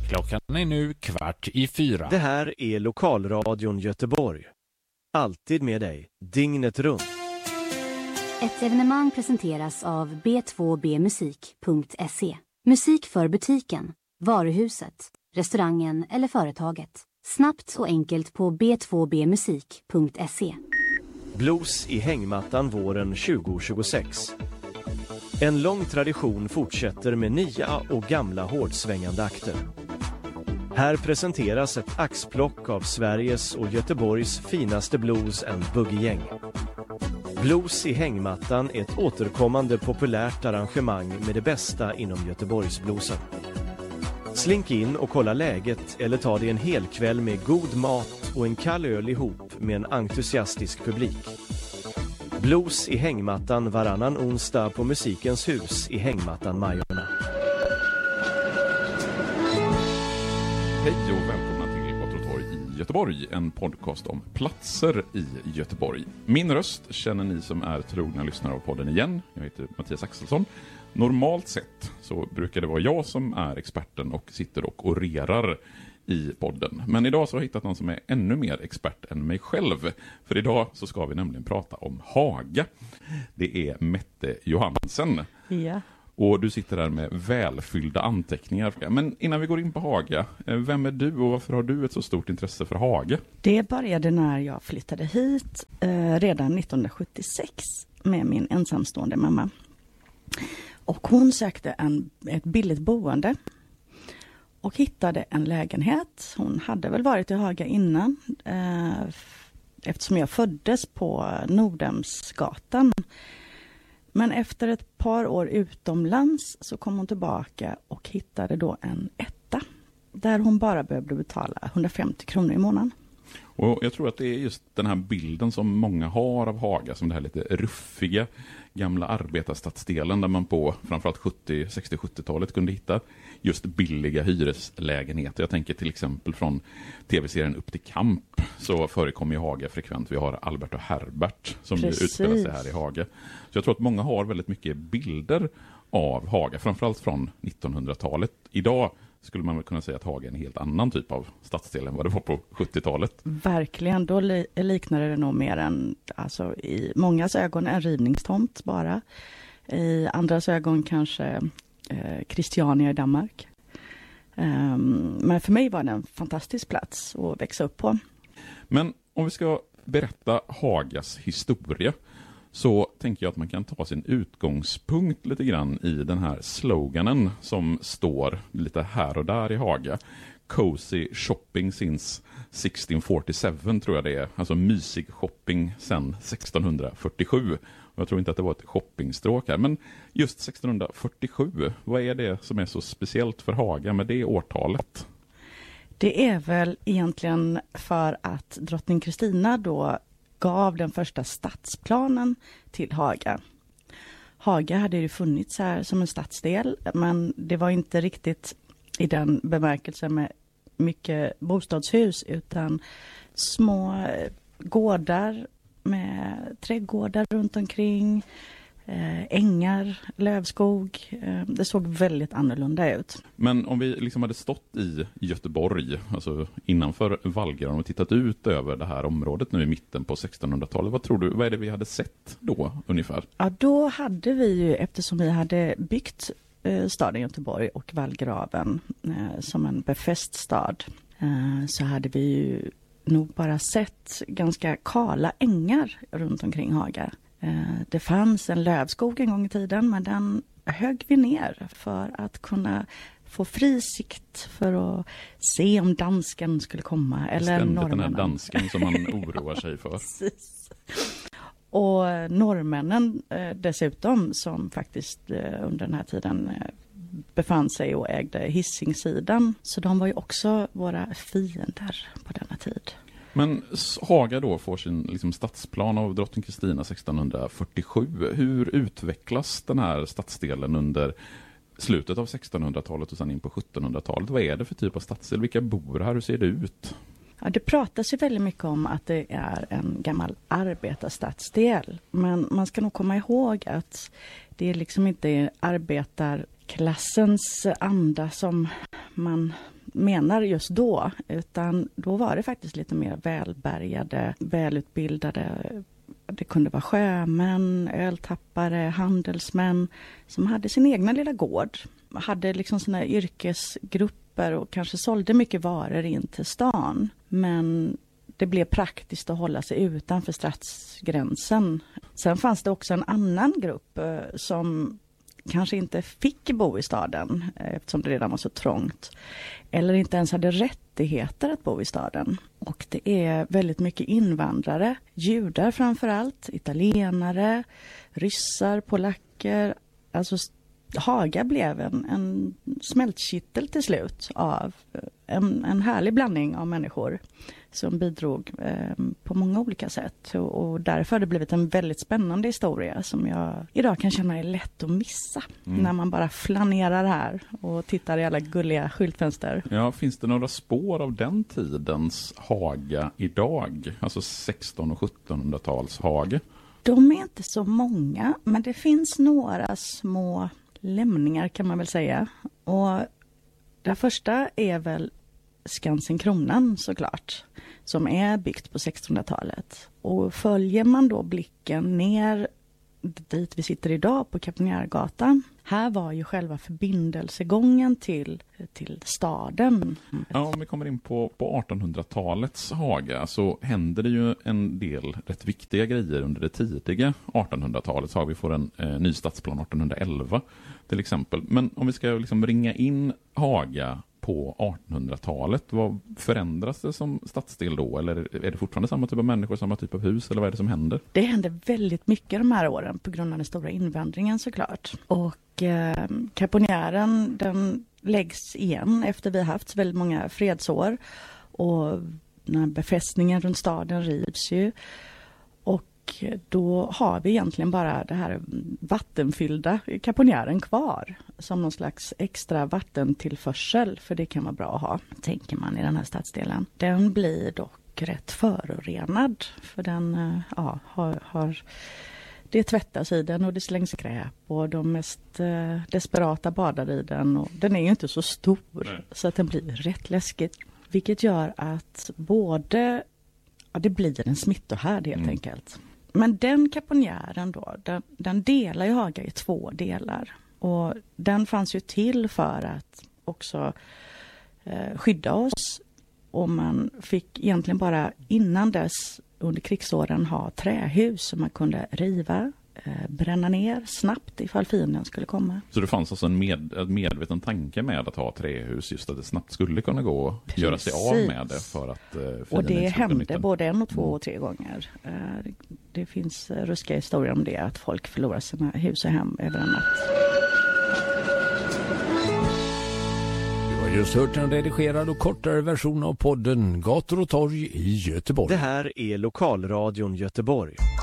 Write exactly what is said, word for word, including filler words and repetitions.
Klockan är nu kvart i fyra. Det här är Lokalradion Göteborg. Alltid med dig, dygnet runt. Ett evenemang presenteras av b två b musik punkt se. Musik för butiken, varuhuset, restaurangen eller företaget. Snabbt och enkelt på b två b musik punkt se. Blues i hängmattan våren tjugo tjugosex. En lång tradition fortsätter med nya och gamla hårdsvängande akter. Här presenteras ett axplock av Sveriges och Göteborgs finaste blues and boogie-gäng. Blues i hängmattan är ett återkommande populärt arrangemang med det bästa inom Göteborgsbluesen. Slink in och kolla läget eller ta dig en hel kväll med god mat och en kall öl ihop med en entusiastisk publik. Blues i hängmattan varannan onsdag på Musikens hus i Hängmattan Majorna. Hej och välkomna till Gott i Göteborg, en podcast om platser i Göteborg. Min röst känner ni som är trogna lyssnare av podden igen. Jag heter Mattias Axelsson. Normalt sett så brukar det vara jag som är experten och sitter och orerar i podden. Men idag så har jag hittat någon som är ännu mer expert än mig själv. För idag så ska vi nämligen prata om Haga. Det är Mette Johansen. Ja. Och du sitter där med välfyllda anteckningar. Men innan vi går in på Haga, vem är du och varför har du ett så stort intresse för Haga? Det började när jag flyttade hit eh, redan nittonhundrasjuttiosex med min ensamstående mamma. Och hon sökte en, ett billigt boende och hittade en lägenhet. Hon hade väl varit i Haga innan eh, eftersom jag föddes på Nordhemsgatan. Men efter ett par år utomlands så kom hon tillbaka och hittade då en etta där hon bara behövde betala hundrafemtio kronor i månaden. Och jag tror att det är just den här bilden som många har av Haga, som det här lite ruffiga gamla arbetarstadsdelen där man på framförallt sjuttio, sextio, sjuttiotalet kunde hitta just billiga hyreslägenheter. Jag tänker till exempel från tv-serien Upp till kamp så förekommer ju Haga frekvent. Vi har Albert och Herbert som ju utspelar sig här i Haga. Så jag tror att många har väldigt mycket bilder av Haga, framförallt från nittonhundratalet. Idag skulle man väl kunna säga att Haga är en helt annan typ av stadsdel än vad det var på sjuttiotalet. Verkligen, då li- liknade det nog mer än, alltså i mångas ögon en rivningstomt bara. I andras ögon kanske eh, Christiania i Danmark. Um, men för mig var det en fantastisk plats att växa upp på. Men om vi ska berätta Hagas historia så tänker jag att man kan ta sin utgångspunkt lite grann i den här sloganen som står lite här och där i Haga. Cozy shopping since sexton forty-seven tror jag det är. Alltså mysig shopping sedan sexton fyrtiosju. Och jag tror inte att det var ett shoppingstråk här. Men just sexton fyrtiosju, vad är det som är så speciellt för Haga med det årtalet? Det är väl egentligen för att drottning Kristina då gav den första stadsplanen till Haga. Haga hade ju funnits här som en stadsdel, men det var inte riktigt i den bemärkelsen med mycket bostadshus utan små gårdar med trädgårdar runt omkring, eh, ängar, lövskog. Eh, det såg väldigt annorlunda ut. Men om vi liksom hade stått i Göteborg, alltså innanför Vallgran och tittat ut över det här området nu i mitten på sextonhundratalet, vad tror du, vad är det vi hade sett då ungefär? Ja, då hade vi ju, eftersom vi hade byggt eh, staden Göteborg och Vallgraven eh, som en befäst stad, eh, så hade vi ju nog bara sett ganska kala ängar runt omkring Haga. Det fanns en lövskog en gång i tiden, men den högg vi ner för att kunna få fri sikt för att se om dansken skulle komma. Eller norrmännen. Den här dansken som man oroar sig för. Precis. Och norrmännen dessutom som faktiskt under den här tiden befann sig och ägde Hisingssidan. Så de var ju också våra fiender på denna tid. Men Haga då får sin liksom, stadsplan av drottning Kristina sexton fyrtiosju. Hur utvecklas den här stadsdelen under slutet av sextonhundratalet och sen in på sjuttonhundratalet? Vad är det för typ av stadsdel? Vilka bor här? Hur ser det ut? Ja, det pratas ju väldigt mycket om att det är en gammal arbetarstadsdel. Men man ska nog komma ihåg att det är liksom inte arbetarklassens anda som man menar just då, utan då var det faktiskt lite mer välbärgade, välutbildade. Det kunde vara sjömän, öltappare, handelsmän som hade sin egna lilla gård. Hade liksom sina yrkesgrupper och kanske sålde mycket varor in till stan. Men det blev praktiskt att hålla sig utanför stadsgränsen. Sen fanns det också en annan grupp eh, som kanske inte fick bo i staden eh, eftersom det redan var så trångt. Eller inte ens hade rättigheter att bo i staden. Och det är väldigt mycket invandrare, judar framförallt, italienare, ryssar, polacker. Alltså Haga blev en, en smältkittel till slut av en, en härlig blandning av människor som bidrog eh, på många olika sätt. Och, och därför har det blivit en väldigt spännande historia som jag idag kan känna är lätt att missa. Mm. När man bara flanerar här och tittar i alla gulliga skyltfönster. Ja, finns det några spår av den tidens Haga idag? Alltså sexton- och sjuttonhundratals Haga? De är inte så många, men det finns några små lämningar kan man väl säga. Och det första är väl Skansen-Kronan såklart, som är byggt på sextonhundratalet. Och följer man då blicken ner dit vi sitter idag på Kaponiärgatan. Här var ju själva förbindelsegången till, till staden. Ja, om vi kommer in på, på artonhundratalets Haga så händer det ju en del rätt viktiga grejer under det tidiga artonhundratalet. Så har vi får en eh, ny stadsplan artonhundraelva till exempel. Men om vi ska liksom ringa in Haga på artonhundratalet, vad förändras det som stadsdel då? Eller är det fortfarande samma typ av människor, samma typ av hus? Eller vad är det som händer? Det händer väldigt mycket de här åren på grund av den stora invandringen såklart. Och eh, Kaponiären, den läggs igen efter vi har haft väldigt många fredsår. Och den här befästningen runt staden rivs ju. Och då har vi egentligen bara det här vattenfyllda Kaponiären kvar som någon slags extra vattentillförsel, för det kan vara bra att ha, tänker man i den här stadsdelen. Den blir dock rätt förorenad, för den ja, har, har det tvättas i den och det slängs skräp och de mest eh, desperata badar i den, och den är ju inte så stor. Nej. Så att den blir rätt läskigt, vilket gör att både ja, det blir en smittohärd helt mm. enkelt. Men den Kaponiären då, den, den delar ju Haga i två delar. Och den fanns ju till för att också eh, skydda oss. Och man fick egentligen bara innan dess under krigsåren ha trähus som man kunde riva, eh, bränna ner snabbt ifall fienden skulle komma. Så det fanns alltså en med, en medveten tanke med att ha trähus, just att det snabbt skulle kunna gå att göra sig av med det för att eh, fienden. Och det hände både en och två och tre gånger. Eh, det, det finns ruskiga historier om det, att folk förlorar sina hus och hem över en natt. Du har just hört en redigerad och kortare version av podden Gator och torg i Göteborg. Det här är Lokalradion Göteborg.